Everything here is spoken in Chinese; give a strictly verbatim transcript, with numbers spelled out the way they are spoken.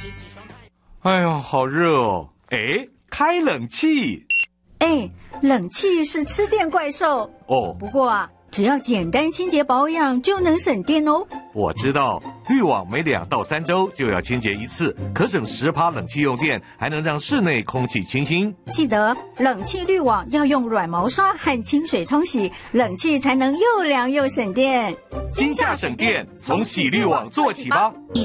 哎呀，好热哦！哎，开冷气。 哎，冷气是吃电怪兽哦。 不过啊，只要简单清洁保养就能省电哦。 我知道，滤网每两到三周就要清洁一次，可省十趴冷气用电，还能让室内空气清新。 记得冷气滤网要用软毛刷和清水冲洗，冷气才能又凉又省电。 今夏省电，从洗滤网做起吧。